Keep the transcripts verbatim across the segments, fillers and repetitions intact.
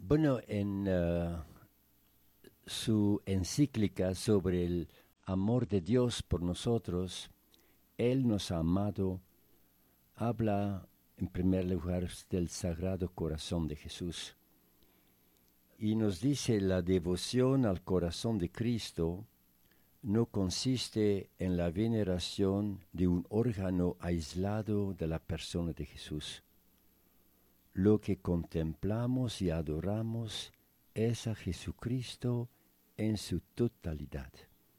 Bueno, en uh, su encíclica sobre el amor de Dios por nosotros, Él nos ha amado, habla en primer lugar del Sagrado Corazón de Jesús. Y nos dice la devoción al corazón de Cristo no consiste en la veneración de un órgano aislado de la persona de Jesús. Lo que contemplamos y adoramos es a Jesucristo en su totalidad.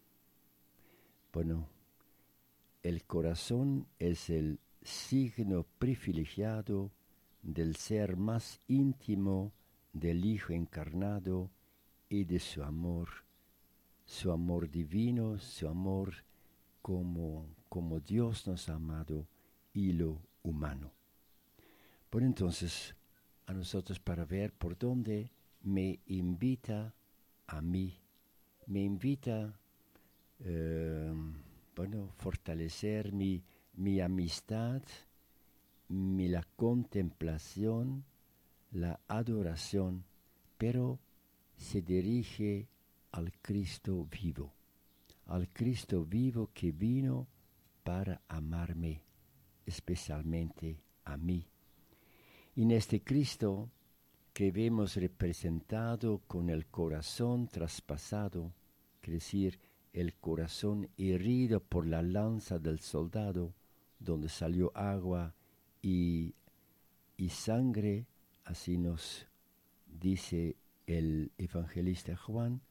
Bueno, el corazón es el signo privilegiado del ser más íntimo del Hijo encarnado y de su amor, su amor divino, su amor como, como Dios nos ha amado y lo humano. Bueno, entonces, a nosotros para ver por dónde me invita a mí, me invita, eh, bueno, fortalecer mi, mi amistad, mi la contemplación, la adoración, pero se dirige al Cristo vivo, al Cristo vivo que vino para amarme, especialmente a mí. Y en este Cristo que vemos representado con el corazón traspasado, es decir, el corazón herido por la lanza del soldado, donde salió agua y, y sangre, así nos dice el evangelista Juan.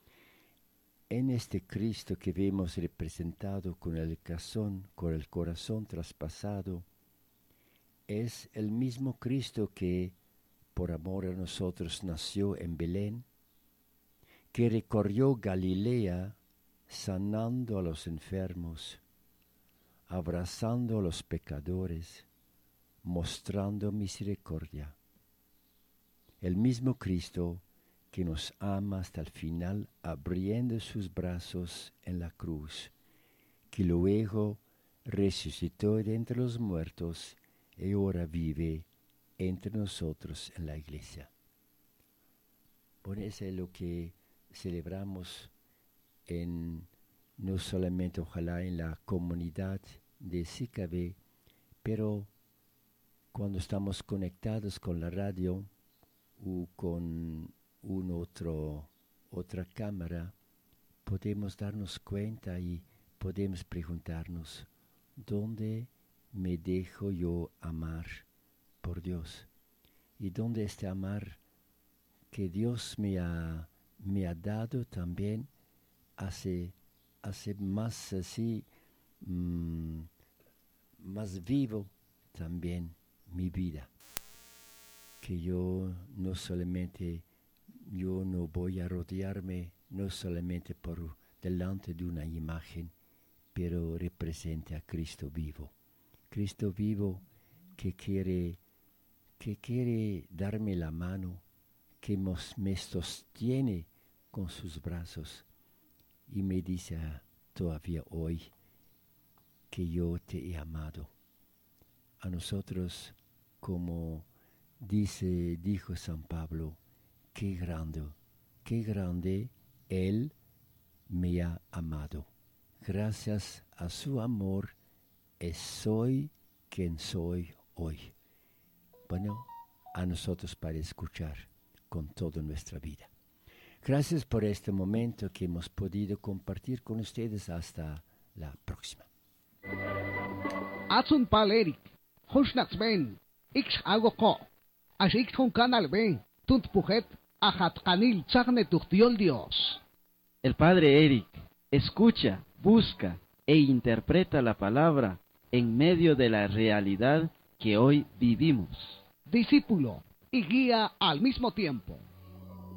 En este Cristo que vemos representado con el corazón, con el corazón traspasado, es el mismo Cristo que por amor a nosotros nació en Belén, que recorrió Galilea sanando a los enfermos, abrazando a los pecadores, mostrando misericordia. El mismo Cristo que nos ama hasta el final, abriendo sus brazos en la cruz, que luego resucitó de entre los muertos y ahora vive entre nosotros en la iglesia. Bueno, eso es lo que celebramos en, no solamente ojalá en la comunidad de Sicavé, pero cuando estamos conectados con la radio o con un otro, otra cámara, podemos darnos cuenta y podemos preguntarnos, ¿dónde me dejo yo amar por Dios? ¿Y dónde este amar que Dios me ha, me ha dado también hace, hace más así, mmm, más vivo también mi vida? Que yo no solamente, yo no voy a rodearme no solamente por delante de una imagen, pero represente a Cristo vivo. Cristo vivo que quiere, que quiere darme la mano, que me sostiene con sus brazos y me dice todavía hoy que yo te he amado. A nosotros, como dice, dijo San Pablo, qué grande, qué grande Él me ha amado. Gracias a su amor soy quien soy hoy. Bueno, a nosotros para escuchar con toda nuestra vida. Gracias por este momento que hemos podido compartir con ustedes. Hasta la próxima. Atsun palerik, Hushnats ben, Ix agoko, Ashik con canal ben, Tunt pujet, Ajat kanil tzagne tuchtiol Dios. El padre Eric escucha, busca e interpreta la palabra en medio de la realidad que hoy vivimos. Discípulo y guía al mismo tiempo.